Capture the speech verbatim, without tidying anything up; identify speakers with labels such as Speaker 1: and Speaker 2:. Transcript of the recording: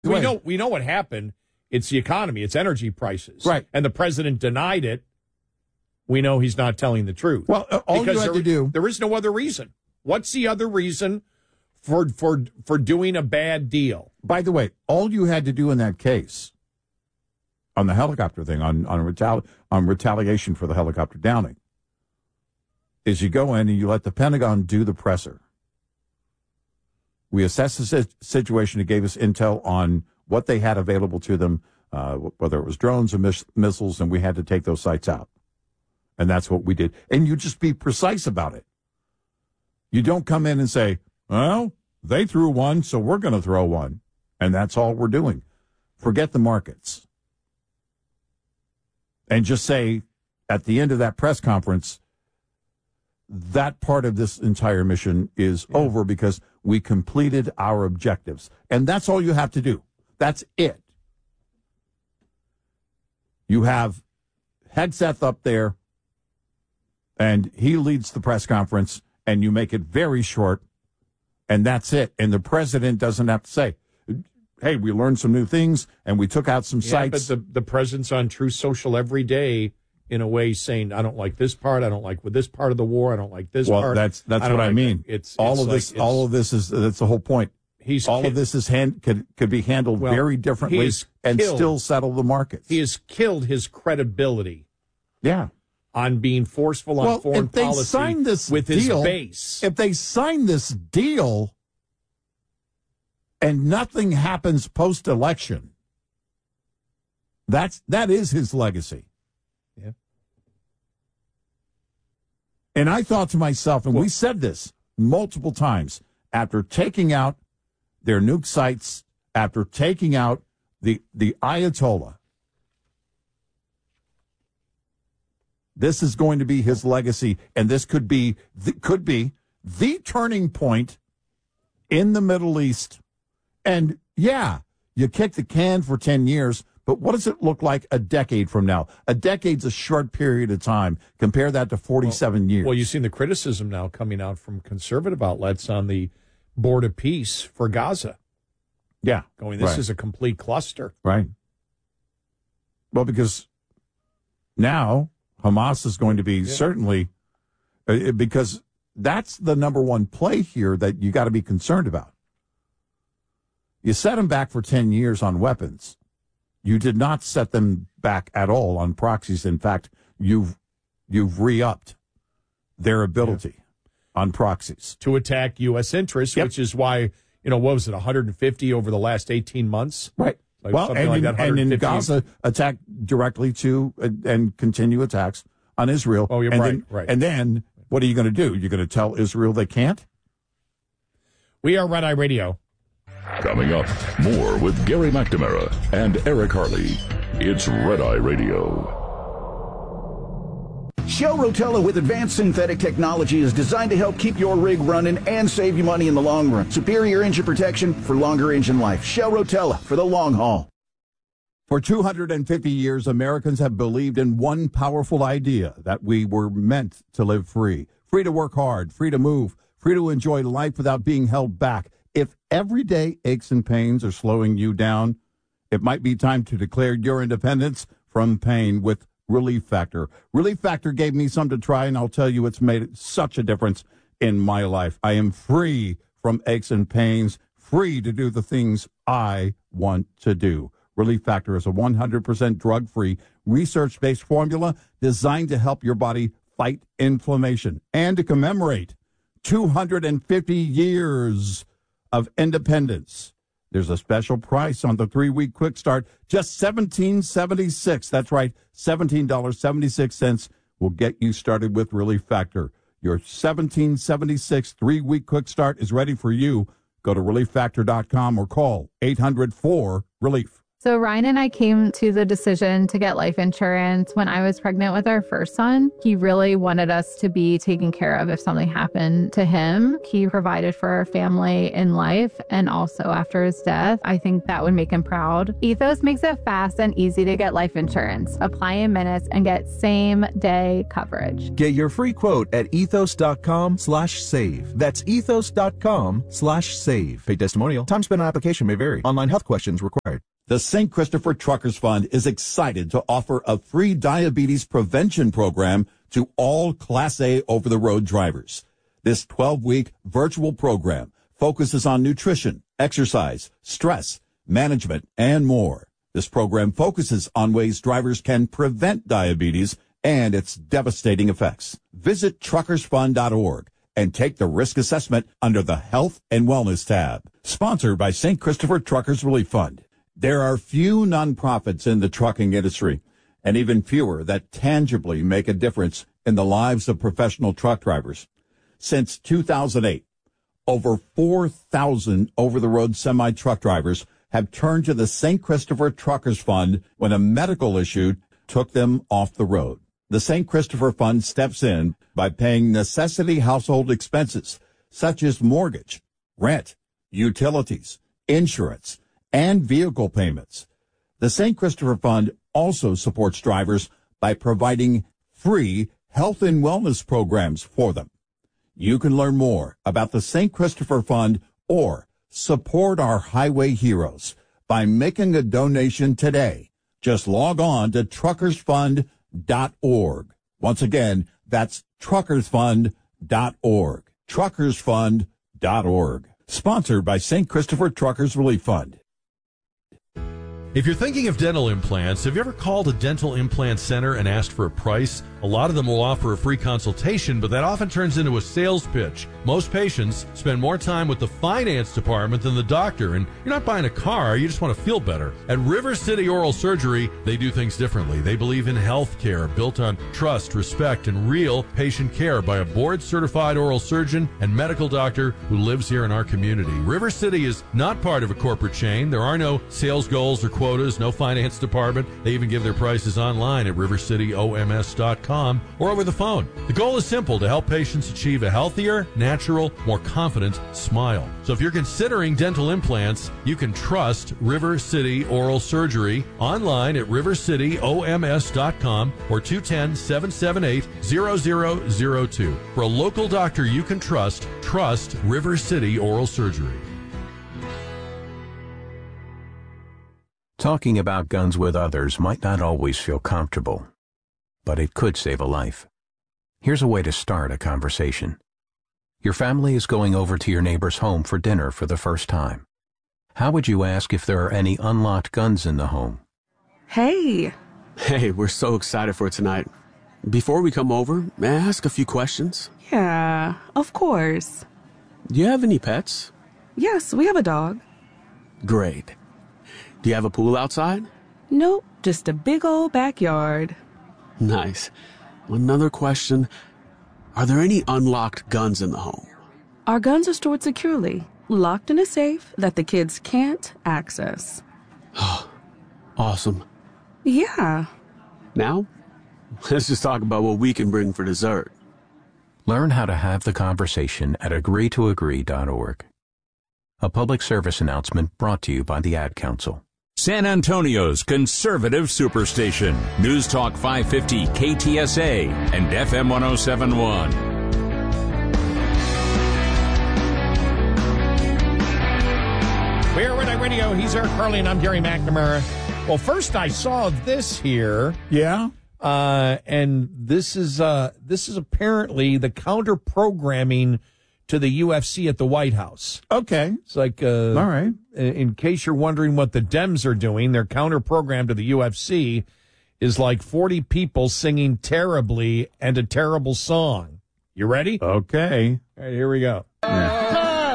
Speaker 1: We know we know what happened. It's the economy. It's energy prices.
Speaker 2: Right.
Speaker 1: And the president denied it. We know he's not telling the truth.
Speaker 2: Well, uh, all
Speaker 1: because
Speaker 2: you had
Speaker 1: there,
Speaker 2: to do...
Speaker 1: There is no other reason. What's the other reason for for for doing a bad deal?
Speaker 2: By the way, all you had to do in that case, on the helicopter thing, on on, retali- on retaliation for the helicopter downing, is you go in and you let the Pentagon do the presser. We assessed the situation. It gave us intel on what they had available to them, uh, whether it was drones or miss- missiles, and we had to take those sites out. And that's what we did. And you just be precise about it. You don't come in and say, well, they threw one, so we're going to throw one. And that's all we're doing. Forget the markets. And just say, at the end of that press conference, that part of this entire mission is yeah. over because we completed our objectives. And that's all you have to do. That's it. You have Hegseth up there, and he leads the press conference, and you make it very short, and that's it. And the president doesn't have to say, hey, we learned some new things, and we took out some
Speaker 1: yeah,
Speaker 2: sites.
Speaker 1: But the, the president's on Truth Social every day, in a way, saying, I don't like this part, I don't like with this part of the war, I don't like this
Speaker 2: well,
Speaker 1: part.
Speaker 2: Well, that's that's
Speaker 1: I
Speaker 2: what
Speaker 1: like
Speaker 2: I mean.
Speaker 1: It. It's
Speaker 2: all
Speaker 1: it's
Speaker 2: of
Speaker 1: like,
Speaker 2: this. All of this is that's the whole point.
Speaker 1: He's
Speaker 2: all
Speaker 1: ki-
Speaker 2: of this is hand could could be handled
Speaker 1: well,
Speaker 2: very differently and
Speaker 1: killed,
Speaker 2: still settle the markets.
Speaker 1: He has killed his credibility.
Speaker 2: Yeah.
Speaker 1: On being forceful on
Speaker 2: well,
Speaker 1: foreign
Speaker 2: if they
Speaker 1: policy
Speaker 2: sign this
Speaker 1: with
Speaker 2: deal,
Speaker 1: his base.
Speaker 2: If they sign this deal and nothing happens post-election, that's that is his legacy.
Speaker 1: Yeah.
Speaker 2: And I thought to myself, and
Speaker 1: well,
Speaker 2: we said this multiple times, after taking out their nuke sites, after taking out the the Ayatollah, this is going to be his legacy, and this could be the, could be the turning point in the Middle East. And yeah, you kick the can for ten years, but what does it look like a decade from now? A decade's a short period of time. Compare that to forty-seven
Speaker 1: well,
Speaker 2: years.
Speaker 1: Well, you've seen the criticism now coming out from conservative outlets on the board of peace for Gaza.
Speaker 2: Yeah.
Speaker 1: Going, this
Speaker 2: right.
Speaker 1: is a complete cluster.
Speaker 2: Right. Well, because now Hamas is going to be yeah. certainly, uh, because that's the number one play here that you got to be concerned about. You set them back for ten years on weapons. You did not set them back at all on proxies. In fact, you've you've re-upped their ability yeah. on proxies.
Speaker 1: To attack U S interests, yep. which is why, you know, what was it, one hundred fifty over the last eighteen months?
Speaker 2: Right.
Speaker 1: Like
Speaker 2: well, and,
Speaker 1: like
Speaker 2: in,
Speaker 1: that,
Speaker 2: and in Gaza, attack directly to uh, and continue attacks on Israel.
Speaker 1: Oh, you're
Speaker 2: and
Speaker 1: right,
Speaker 2: then,
Speaker 1: right.
Speaker 2: And then what are you going to do? You're going to tell Israel they can't?
Speaker 1: We are Red Eye Radio.
Speaker 3: Coming up, more with Gary McNamara and Eric Harley. It's Red Eye Radio.
Speaker 4: Shell Rotella with advanced synthetic technology is designed to help keep your rig running and save you money in the long run. Superior engine protection for longer engine life. Shell Rotella for the long haul.
Speaker 2: For two hundred fifty years, Americans have believed in one powerful idea, that we were meant to live free. Free to work hard, free to move, free to enjoy life without being held back. If everyday aches and pains are slowing you down, it might be time to declare your independence from pain with Relief Factor. Relief Factor gave me some to try, and I'll tell you it's made such a difference in my life. I am free from aches and pains, free to do the things I want to do. Relief Factor is a one hundred percent drug-free, research-based formula designed to help your body fight inflammation and to commemorate two hundred fifty years of independence. There's a special price on the three-week quick start, just seventeen dollars and seventy-six cents. That's right, seventeen dollars and seventy-six cents will get you started with Relief Factor. Your seventeen dollars and seventy-six cents three-week quick start is ready for you. Go to relief factor dot com or call eight hundred four relief.
Speaker 5: So Ryan and I came to the decision to get life insurance when I was pregnant with our first son. He really wanted us to be taken care of if something happened to him. He provided for our family in life and also after his death. I think that would make him proud. Ethos makes it fast and easy to get life insurance. Apply in minutes and get same day coverage.
Speaker 6: Get your free quote at ethos.com slash save. That's ethos.com slash save. Paid testimonial. Time spent on application may vary. Online health questions required.
Speaker 2: The Saint Christopher Truckers Fund is excited to offer a free diabetes prevention program to all Class A over-the-road drivers. This twelve-week virtual program focuses on nutrition, exercise, stress, management, and more. This program focuses on ways drivers can prevent diabetes and its devastating effects. Visit truckers fund dot org and take the risk assessment under the Health and Wellness tab. Sponsored by Saint Christopher Truckers Relief Fund. There are few nonprofits in the trucking industry, and even fewer that tangibly make a difference in the lives of professional truck drivers. Since two thousand eight, over four thousand over-the-road semi-truck drivers have turned to the Saint Christopher Truckers Fund when a medical issue took them off the road. The Saint Christopher Fund steps in by paying necessity household expenses such as mortgage, rent, utilities, insurance, and vehicle payments. The Saint Christopher Fund also supports drivers by providing free health and wellness programs for them. You can learn more about the Saint Christopher Fund or support our highway heroes by making a donation today. Just log on to truckers fund dot org. Once again, that's truckers fund dot org. truckers fund dot org. Sponsored by Saint Christopher Truckers Relief Fund.
Speaker 7: If you're thinking of dental implants, have you ever called a dental implant center and asked for a price? A lot of them will offer a free consultation, but that often turns into a sales pitch. Most patients spend more time with the finance department than the doctor, and you're not buying a car, you just want to feel better. At River City Oral Surgery, they do things differently. They believe in health care built on trust, respect, and real patient care by a board-certified oral surgeon and medical doctor who lives here in our community. River City is not part of a corporate chain. There are no sales goals or quotas, no finance department. They even give their prices online at river city o m s dot com or over the phone. The goal is simple: to help patients achieve a healthier, natural, more confident smile. So if you're considering dental implants, you can trust River City Oral Surgery online at river city o m s dot com or two one zero, seven seven eight, zero zero zero two. For a local doctor you can trust, trust River City Oral Surgery.
Speaker 8: Talking about guns with others might not always feel comfortable, but it could save a life. Here's a way to start a conversation. Your family is going over to your neighbor's home for dinner for the first time. How would you ask if there are any unlocked guns in the home?
Speaker 9: Hey.
Speaker 10: Hey, we're so excited for tonight. Before we come over, may I ask a few questions?
Speaker 9: Yeah, of course.
Speaker 10: Do you have any pets?
Speaker 9: Yes, we have a dog.
Speaker 10: Great. Do you have a pool outside?
Speaker 9: Nope, just a big old backyard.
Speaker 10: Nice. Another question. Are there any unlocked guns in the home?
Speaker 9: Our guns are stored securely, locked in a safe that the kids can't access.
Speaker 10: Awesome.
Speaker 9: Yeah.
Speaker 10: Now, let's just talk about what we can bring for dessert.
Speaker 8: Learn how to have the conversation at agree to agree dot org. A public service announcement brought to you by the Ad Council.
Speaker 11: San Antonio's conservative superstation. News Talk five fifty K T S A and F M one oh seven point one.
Speaker 1: We're Red Eye Radio. He's Eric Harley, and I'm Gary McNamara. Well, first I saw this here.
Speaker 2: Yeah?
Speaker 1: Uh, and this is uh, this is apparently the counter-programming to the U F C at the White House.
Speaker 2: Okay.
Speaker 1: It's like, uh,
Speaker 2: all right.
Speaker 1: In case you're wondering what the Dems are doing, their counter-program to the U F C is like forty people singing terribly and a terrible song. You ready?
Speaker 2: Okay.
Speaker 1: All right, here we go.
Speaker 2: Yeah.